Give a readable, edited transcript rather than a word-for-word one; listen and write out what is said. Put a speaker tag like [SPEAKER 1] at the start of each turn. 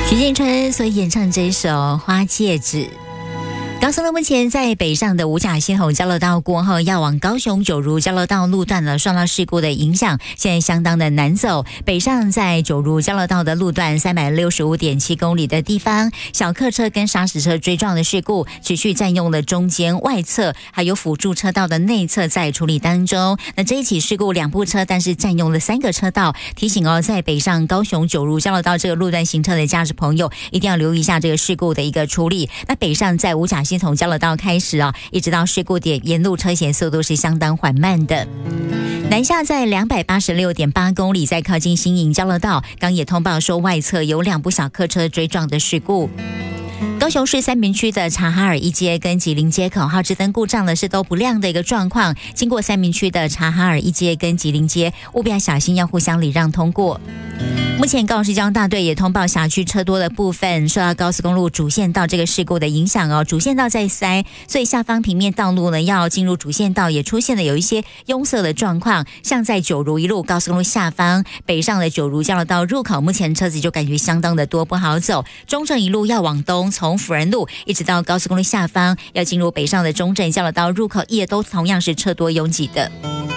[SPEAKER 1] 徐建春所演唱这一首《花戒指》。高速路目前在北上的五甲系统交流道过后，要往高雄九如交流道路段的受到事故的影响，现在相当的难走。北上在九如交流道的路段365.7公里的地方，小客车跟砂石车追撞的事故持续占用了中间外侧还有辅助车道的内侧在处理当中。那这一起事故两部车，但是占用了3个车道。提醒在北上高雄九如交流道这个路段行车的驾驶朋友，一定要留意一下这个事故的一个处理。那北上在五甲系统交流道开始一直到事故点，沿路车行速度是相当缓慢的。南下在286.8公里，在靠近新营交流道，刚也通报说外侧有2部小客车追撞的事故。高雄市三民区的察哈尔一街跟吉林街口号志灯故障的是都不亮的一个状况，经过三民区的察哈尔一街跟吉林街，务必要小心，要互相礼让通过。目前高雄市交通大队也通报辖区车多的部分受到高速公路主线道这个事故的影响主线道在塞，所以下方平面道路呢要进入主线道也出现了有一些拥塞的状况，像在九如一路高速公路下方北上的九如交流道入口，目前车子就感觉相当的多，不好走。中正一路要往东，从辅仁路一直到高速公路下方要进入北上的中正交流道入口，也都同样是车多拥挤的。